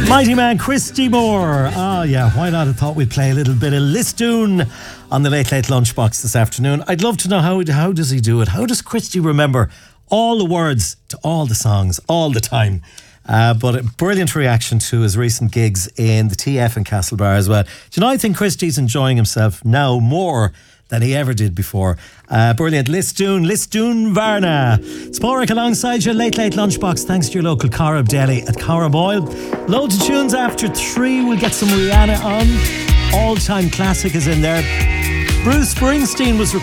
Mighty man Christy Moore. Oh yeah, why not? I thought we'd play a little bit of Lisdoon on the Late Late Lunchbox this afternoon. I'd love to know how does he do it? How does Christy remember all the words to all the songs all the time? But a brilliant reaction to his recent gigs in the TF in Castlebar as well. Do you know, I think Christy's enjoying himself now more than he ever did before. Brilliant. Lisdoon Varna. Sporrick alongside your Late Late Lunchbox, thanks to your local Corrib Deli at Corriboyle. Loads of tunes after 3. We'll get some Rihanna on. All-time classic is in there. Bruce Springsteen was